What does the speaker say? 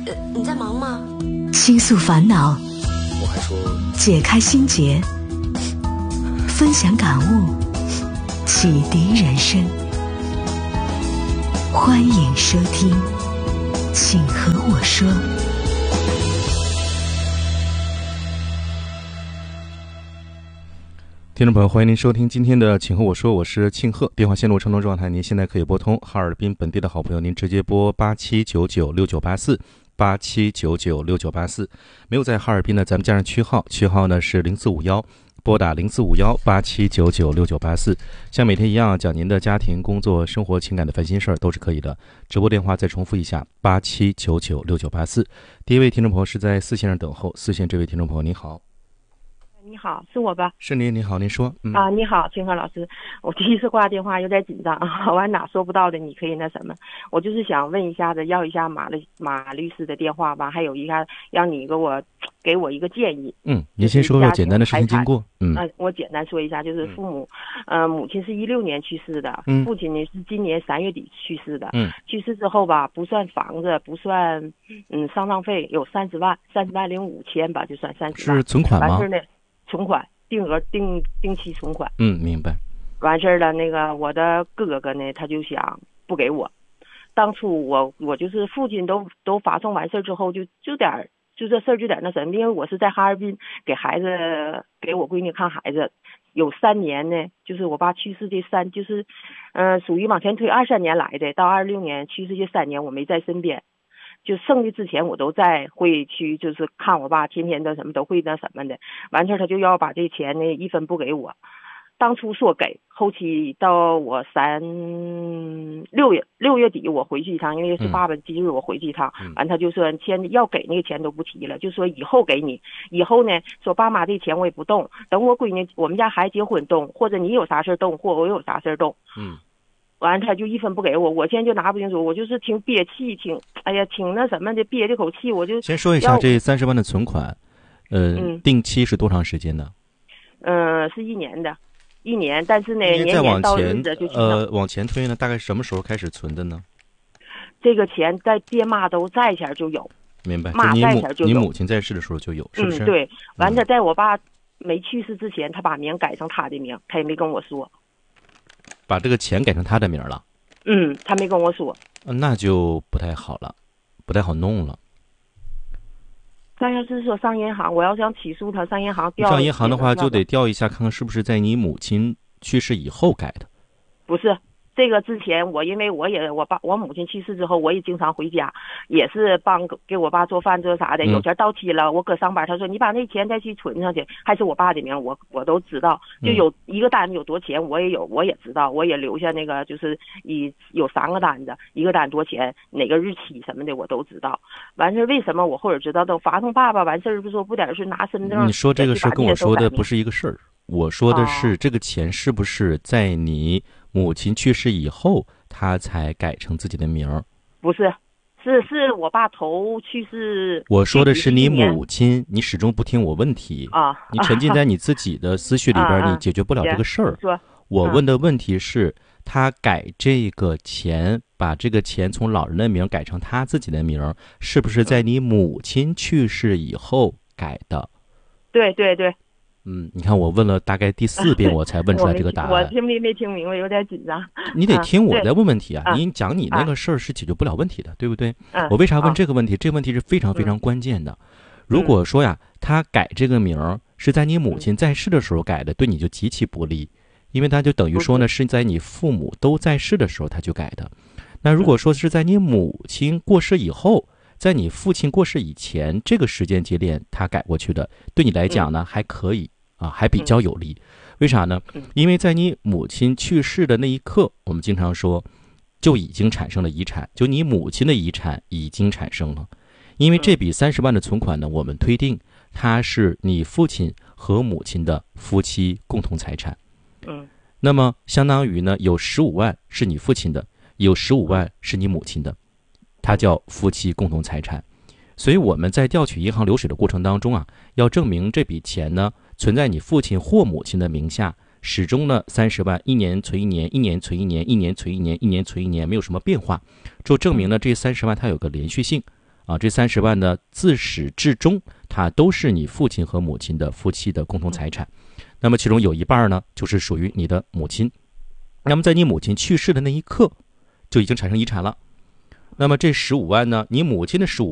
你在忙吗？ 倾诉烦恼， 我还说解开心结，分享感悟，启迪人生。欢迎收听，请和我说。 听众朋友，欢迎您收听今天的请和我说，我是庆贺。电话线路畅通状态，您现在可以拨通哈尔滨本地的好朋友，您直接拨87996984，87996984。没有在哈尔滨的，咱们加上区号呢是0451，拨打045187996984。像每天一样讲您的家庭、工作、生活、情感的烦心事儿都是可以的。直播电话再重复一下，87996984。第一位听众朋友是在四线上等候，四线这位听众朋友您好。 你好，是我吧？ 是您，您好，您说。 你好，清河老师，我第一次挂电话有点紧张啊，我哪说不到的，你可以那什么，我就是想问一下子，要一下马律师的电话吧，还有一下让你给我一个建议。 您先说说简单的事情经过。 我简单说一下，就是父母，母亲是16年去世的，父亲呢是今年3月底去世的。去世之后吧，不算房子，不算丧葬费，有30万零5千吧，就算30万。 是存款吗？ 完事呢。存款定额定期存款。 明白。 完事了，那个我的哥哥呢，他就想不给我。当初我就是父亲都发送完事之后，就这事儿就点那什么，因为我是在哈尔滨给我闺女看孩子，有3年呢，就是我爸去世这就是属于往前推23年来的，到26年去世这3年我没在身边。就剩的之前我都会去，就是看我爸，天天的什么都会那什么的。完事他就要把这钱呢一分不给我，当初说给，后期到我6月底我回去一趟，因为是爸爸忌日我回去一趟。完他就说钱要给那个钱都不提了，就说以后给你，以后呢说爸妈这钱我也不动，等我闺女我们家孩子结婚动，或者你有啥事动，或我有啥事动。完他就一分不给我，我现在就拿不清楚，我就是挺憋气，挺那什么的，憋这口气，我就先说一下这30万的存款，定期是多长时间的？ 是1年的，1年，但是呢，年到日子就往前推呢，大概什么时候开始存的呢？ 这个钱在爹妈都在前就有。 明白。 妈在前就有， 你母亲在世的时候就有，是不是？ 对。完了，在我爸没去世之前，他把名改成他的名，他也没跟我说。 把这个钱改成他的名了。 他没跟我说。 那就不太好了，不太好弄了。 但要是说上银行，我要想起诉他，上银行调。 上银行的话，就得调一下，看看是不是在你母亲去世以后改的。 不是。这个之前因为我母亲去世之后，我也经常回家，也是给我爸做饭做啥的。有钱到期了，我哥上班，他说你把那钱再去存上去，还是我爸的名，我都知道。就有一个单子有多钱，我也知道，我也留下那个，就是有3个单子，一个单多钱，哪个日期什么的我都知道。完事为什么我后边知道都发送爸爸完事不说不点是拿身份证？ 你说这个事跟我说的不是一个事儿。我说的是这个钱是不是在你母亲去世以后他才改成自己的名儿？ 不是，是我爸头去世。 我说的是你母亲，你始终不听我问题你沉浸在你自己的思绪里边，你解决不了这个事儿。我问的问题是他改这个钱，把这个钱从老人的名改成他自己的名，是不是在你母亲去世以后改的？ 对对对。 你看我问了大概第4遍我才问出来这个答案。 我没听明白，有点紧张。 你得听我在问问题啊！你讲你那个事儿是解决不了问题的，对不对？我为啥问这个问题？这个问题是非常非常关键的。如果说呀，他改这个名是在你母亲在世的时候改的，对你就极其不利，因为他就等于说呢是在你父母都在世的时候他就改的。那如果说是在你母亲过世以后，在你父亲过世以前这个时间节点他改过去的，对你来讲呢还可以还比较有利。为啥呢？因为在你母亲去世的那一刻，我们经常说就已经产生了遗产，就你母亲的遗产已经产生了。因为这笔30万的存款呢，我们推定它是你父亲和母亲的夫妻共同财产。那么相当于呢，有15万是你父亲的，有15万是你母亲的，它叫夫妻共同财产。所以我们在调取银行流水的过程当中要证明这笔钱呢存在你父亲或母亲的名下，始终呢30万一年存一年，一年存一年，一年存一年，一年存一年，没有什么变化，就证明了这30万它有个连续性啊，这30万呢，自始至终它都是你父亲和母亲的夫妻的共同财产。那么其中有一半呢，就是属于你的母亲。那么在你母亲去世的那一刻，就已经产生遗产了。那么这15万呢，你母亲的15